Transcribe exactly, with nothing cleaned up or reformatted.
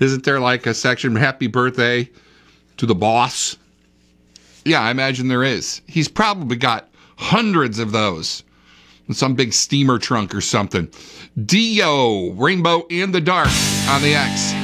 Isn't there like a section, happy birthday to the boss? Yeah, I imagine there is. He's probably got hundreds of those in some big steamer trunk or something. Dio, Rainbow in the Dark on the X.